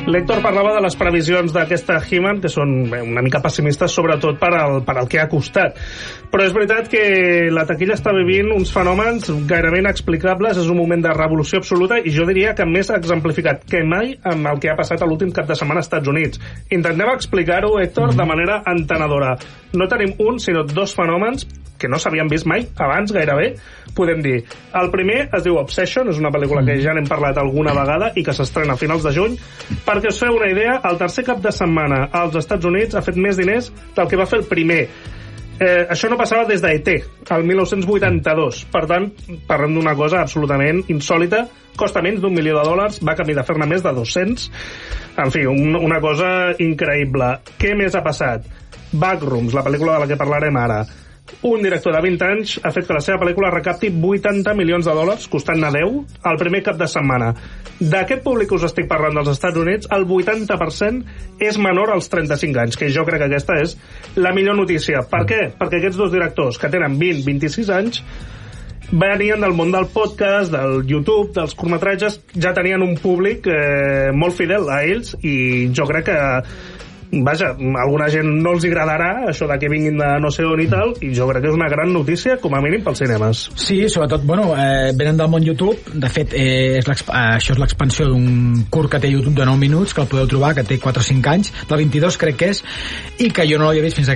L'Héctor parlava de les previsions d'aquesta He-Man, que són una mica pessimistes, sobretot per al que ha costat. Però és veritat que la taquilla està vivint uns fenòmens gairebé inexplicables, és un moment de revolució absoluta, i jo diria que més exemplificat que mai amb el que ha passat a l'últim cap de setmana als Estats Units. Intentem explicar-ho, Héctor, de manera entenedora. No tenim un, sinó dos fenòmens que no s'havien vist mai abans, gairebé, podem dir. El primer es diu Obsession, és una pel·lícula que ja n'hem parlat alguna vegada i que s'estrena a finals de juny. Perquè us feu una idea, el tercer cap de setmana als Estats Units ha fet més diners del que va fer el primer. Això no passava des d'ET, el 1982. Per tant, parlem d'una cosa absolutament insòlita. Costa menys d'$1 milió, va camí de fer-ne més de 200. En fi, una cosa increïble. Què més ha passat? Backrooms, la pel·lícula de la que parlarem ara. Un director de 20 anys ha fet que la seva pel·lícula recapti $80 milions, costant-ne 10 el primer cap de setmana. D'aquest públic que us estic parlant dels Estats Units, el 80% és menor als 35 anys, que jo crec que aquesta és la millor notícia. Per què? Perquè aquests dos directors, que tenen 20-26 anys, venien del món del podcast, del YouTube, dels curtmetratges, ja tenien un públic molt fidel a ells, i jo crec que vaja, a alguna gent no els agradarà això de que vinguin de no sé on i tal, i jo crec que és una gran notícia, com a mínim pels cinemes. Sí, sobretot, venen del món YouTube. De fet, això és l'expansió d'un curt que té YouTube de 9 minuts, que el podeu trobar, que té 4 o 5 anys, del 22 crec que és, i que jo no l'havia vist fins